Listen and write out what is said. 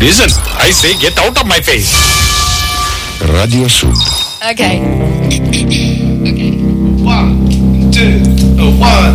Listen, I say get out of my face. Radio Sud. Okay. Okay. 1, 2, 1,